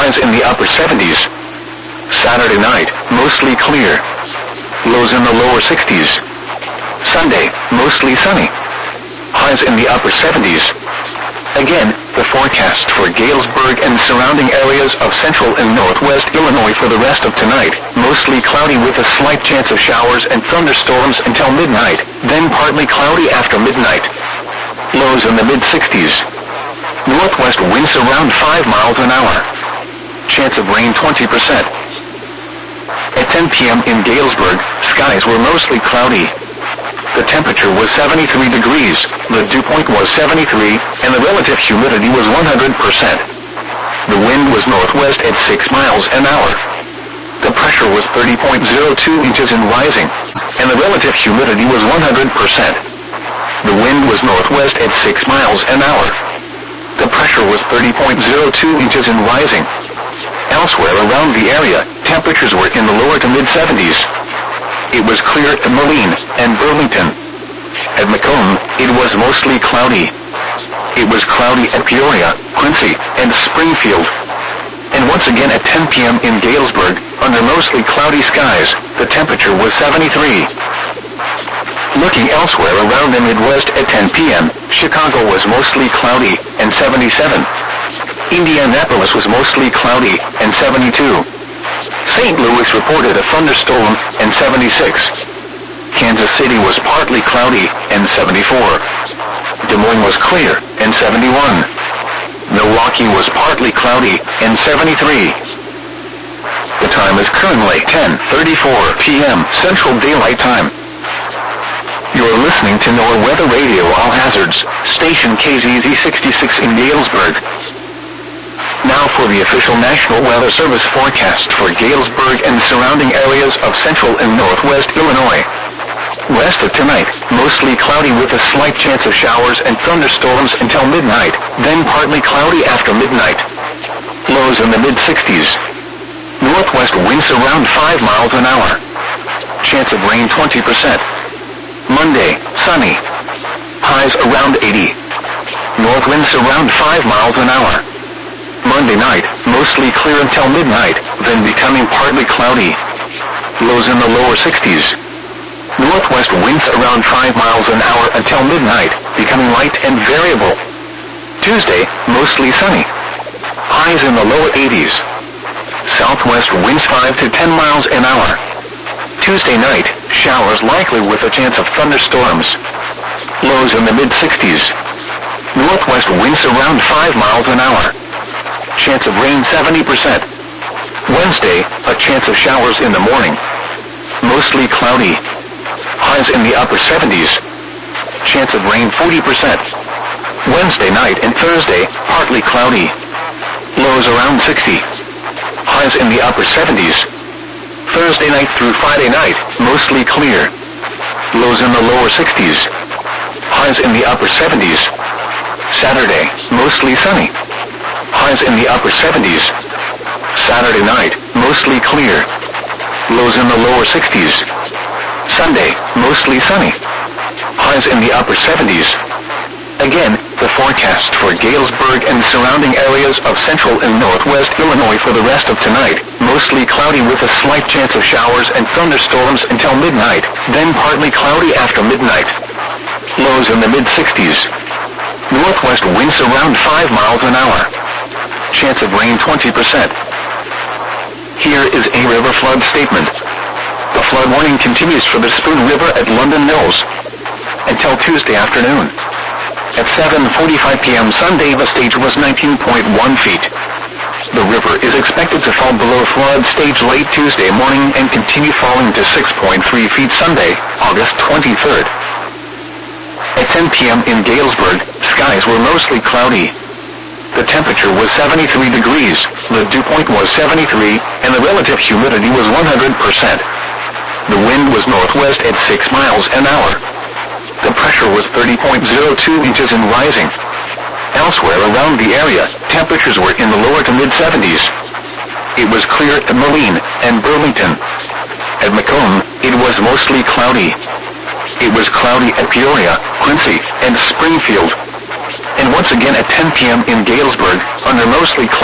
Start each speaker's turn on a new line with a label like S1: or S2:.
S1: highs in the upper 70s. Saturday night, mostly clear. Lows in the lower 60s. Sunday, mostly sunny. Highs in the upper 70s. Again, the forecast for Galesburg and surrounding areas of central and northwest Illinois for the rest of tonight, mostly cloudy with a slight chance of showers and thunderstorms until midnight, then partly cloudy after midnight. Lows in the mid-60s. Northwest winds around 5 miles an hour. Chance of rain 20%. At 10 p.m. in Galesburg, skies were mostly cloudy. The temperature was 73 degrees, the dew point was 73, and the relative humidity was 100%. The wind was northwest at 6 miles an hour. The pressure was 30.02 inches and rising, and the relative humidity was 100%. The wind was northwest at 6 miles an hour. The pressure was 30.02 inches and rising. Elsewhere around the area, temperatures were in the lower to mid-70s. It was clear at Moline and Burlington. At Macomb, it was mostly cloudy. It was cloudy at Peoria, Quincy, and Springfield. And once again at 10 p.m. in Galesburg, under mostly cloudy skies, the temperature was 73. Looking elsewhere around the Midwest at 10 p.m., Chicago was mostly cloudy and 77. Indianapolis was mostly cloudy and 72. St. Louis reported a thunderstorm and 76. Kansas City was partly cloudy and 74. Des Moines was clear and 71. Milwaukee was partly cloudy and 73. The time is currently 10:34 p.m. Central Daylight Time. You're listening to NOAA Weather Radio All Hazards, station KZZ 66 in Galesburg. Now for the official National Weather Service forecast for Galesburg and surrounding areas of central and northwest Illinois. Rest of tonight, mostly cloudy with a slight chance of showers and thunderstorms until midnight, then partly cloudy after midnight. Lows in the mid-60s. Northwest winds around 5 miles an hour. Chance of rain 20%. Monday, sunny. Highs around 80. North winds around 5 miles an hour. Monday night, mostly clear until midnight, then becoming partly cloudy. Lows in the lower 60s. Northwest winds around 5 miles an hour until midnight, becoming light and variable. Tuesday, mostly sunny. Highs in the lower 80s. Southwest winds 5 to 10 miles an hour. Tuesday night, showers likely with a chance of thunderstorms. Lows in the mid-60s. Northwest winds around 5 miles an hour. Chance of rain 70%. Wednesday, a chance of showers in the morning. Mostly cloudy. Highs in the upper 70s. Chance of rain 40%. Wednesday night and Thursday, partly cloudy. Lows around 60. Highs in the upper 70s. Thursday night through Friday night, mostly clear. Lows in the lower 60s. Highs in the upper 70s. Saturday, mostly sunny. Highs in the upper 70s. Saturday night, mostly clear. Lows in the lower 60s. Sunday, mostly sunny. Highs in the upper 70s. Again, the forecast for Galesburg and surrounding areas of central and northwest Illinois for the rest of tonight, mostly cloudy with a slight chance of showers and thunderstorms until midnight, then partly cloudy after midnight. Lows in the mid-60s. Northwest winds around 5 miles an hour. Chance of rain 20%. Here is a river flood statement. The flood warning continues for the Spoon River at London Mills until Tuesday afternoon. At 7:45 p.m. Sunday, the stage was 19.1 feet. The river is expected to fall below flood stage late Tuesday morning and continue falling to 6.3 feet Sunday, August 23rd. At 10 p.m. in Galesburg, skies were mostly cloudy. The temperature was 73 degrees, the dew point was 73, and the relative humidity was 100%. The wind was northwest at 6 miles an hour. The pressure was 30.02 inches and rising. Elsewhere around the area, temperatures were in the lower to mid-70s. It was clear at Moline and Burlington. At Macomb, it was mostly cloudy. It was cloudy at Peoria, Quincy, and Springfield. And once again at 10 p.m. in Galesburg, under mostly cloudy